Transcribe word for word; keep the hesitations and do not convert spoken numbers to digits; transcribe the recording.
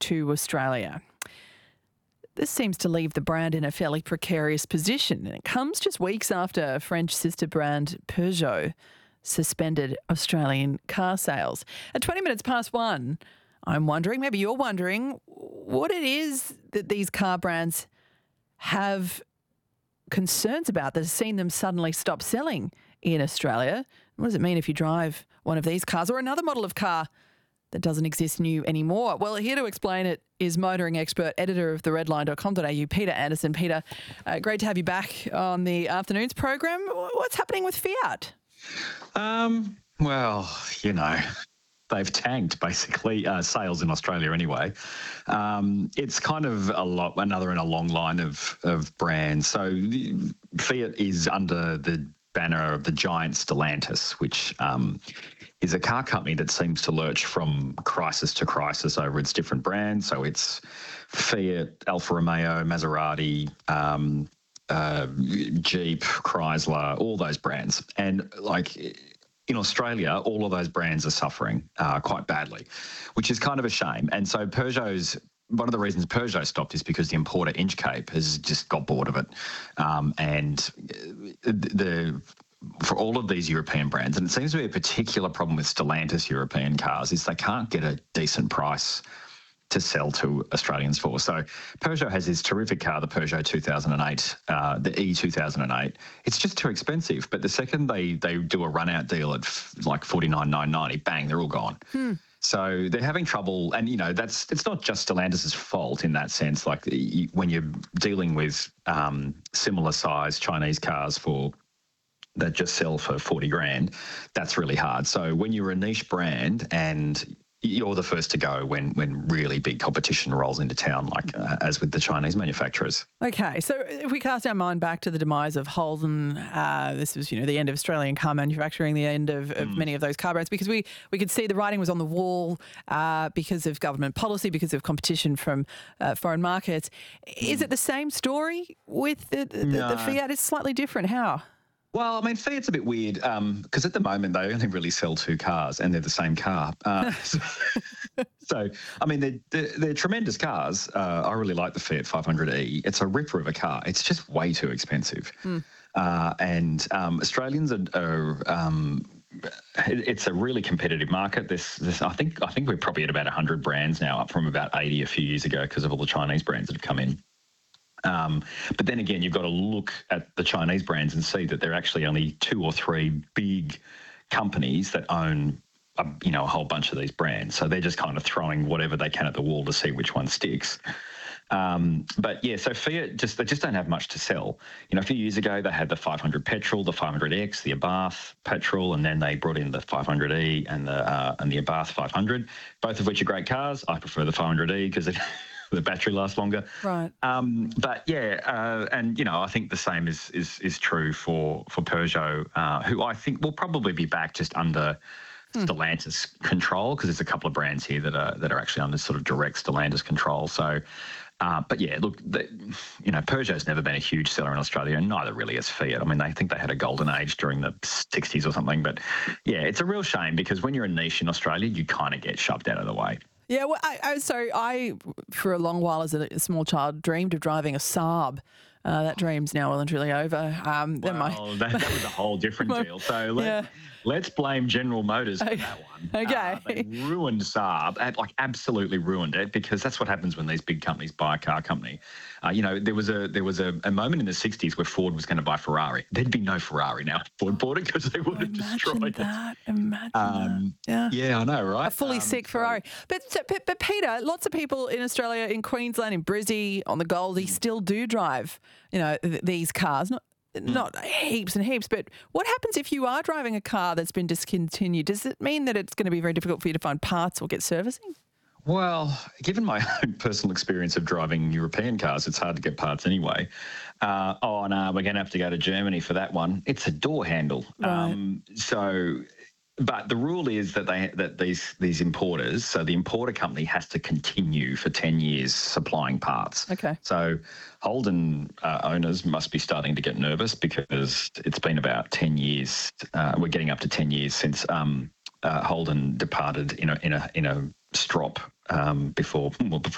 to Australia. This seems to leave the brand in a fairly precarious position, and it comes just weeks after French sister brand Peugeot suspended Australian car sales. At twenty minutes past one, I'm wondering, maybe you're wondering, what it is that these car brands have concerns about that has seen them suddenly stop selling in Australia. What does it mean if you drive one of these cars or another model of car that doesn't exist new anymore? Well, here to explain it is motoring expert, editor of the redline dot com dot a u, Peter Anderson. Peter, uh, great to have you back on the afternoons program. What's happening with Fiat? Um, well, you know, they've tanked basically uh, sales in Australia anyway. Um, it's kind of a lot, another in a long line of, of brands. So Fiat is under the banner of the giant Stellantis, which um, is a car company that seems to lurch from crisis to crisis over its different brands. So it's Fiat, Alfa Romeo, Maserati, um, uh, Jeep, Chrysler, all those brands. And like in Australia, all of those brands are suffering uh, quite badly, which is kind of a shame. And so Peugeot's one of the reasons Peugeot stopped is because the importer Inchcape has just got bored of it. Um, and the for all of these European brands, and it seems to be a particular problem with Stellantis European cars, is they can't get a decent price to sell to Australians for. So Peugeot has this terrific car, the Peugeot two thousand eight, uh, the E two thousand eight. It's just too expensive. But the second they they do a run-out deal at f- like forty-nine thousand nine hundred ninety, bang, they're all gone. Hmm. So they're having trouble, and you know that's it's not just Stellantis' fault in that sense. Like you, when you're dealing with um, similar size Chinese cars for that just sell for forty grand, that's really hard. So when you're a niche brand and you're the first to go when when really big competition rolls into town, like uh, as with the Chinese manufacturers. Okay, so if we cast our mind back to the demise of Holden, uh, this was, you know, the end of Australian car manufacturing, the end of, of mm. many of those car brands, because we, we could see the writing was on the wall uh, because of government policy, because of competition from uh, foreign markets. Is mm. it the same story with the, the, no. the Fiat? It's slightly different. How? Well, I mean, Fiat's a bit weird because um, at the moment they only really sell two cars and they're the same car. Uh, so, so, I mean, they're, they're, they're tremendous cars. Uh, I really like the Fiat five hundred E. It's a ripper of a car. It's just way too expensive. Mm. Uh, and um, Australians are... are um, it, it's a really competitive market. This, this, I think, I think we're probably at about one hundred brands now, up from about eighty a few years ago because of all the Chinese brands that have come in. Um, but then again, you've got to look at the Chinese brands and see that there are actually only two or three big companies that own, a, you know, a whole bunch of these brands. So they're just kind of throwing whatever they can at the wall to see which one sticks. Um, but yeah, so Fiat just they just don't have much to sell. You know, a few years ago they had the five hundred petrol, the five hundred X, the Abarth petrol, and then they brought in the five hundred E and the uh, and the Abarth five hundred, both of which are great cars. I prefer the five hundred E because it. The battery lasts longer. Right. Um, but yeah, uh, and you know, I think the same is is is true for for Peugeot, uh, who I think will probably be back just under hmm. Stellantis control, because there's a couple of brands here that are that are actually under sort of direct Stellantis control. So, uh, but yeah, look, the, you know, Peugeot's never been a huge seller in Australia, and neither really has Fiat. I mean, they think they had a golden age during the sixties or something. But yeah, it's a real shame because when you're a niche in Australia, you kind of get shoved out of the way. Yeah, well, I, I, so I, for a long while as a small child, dreamed of driving a Saab. Uh, that dream's now well and truly over. Um, well, my, that, that was a whole different deal. So let, yeah. let's blame General Motors for okay. that one. Okay. Uh, they ruined Saab, like absolutely ruined it, because that's what happens when these big companies buy a car company. Uh, you know, there was a there was a, a moment in the sixties where Ford was going to buy Ferrari. There'd be no Ferrari now. Ford bought it because they would have Imagine destroyed that. it. Imagine um, that. Yeah. Yeah, I know, right? A fully um, sick Ferrari. But, but but Peter, lots of people in Australia, in Queensland, in Brizzy, on the Goldie, mm. still do drive, you know, th- these cars. Not not mm. heaps and heaps, but what happens if you are driving a car that's been discontinued? Does it mean that it's going to be very difficult for you to find parts or get servicing? Well, given my own personal experience of driving European cars, it's hard to get parts anyway. Uh, oh, no, we're going to have to go to Germany for that one. It's a door handle. Right. Um, so, but the rule is that they that these these importers, so the importer company has to continue for ten years supplying parts. Okay. So Holden uh, owners must be starting to get nervous because it's been about ten years. Uh, we're getting up to ten years since um, uh, Holden departed in a in a in a strop um, before well, before.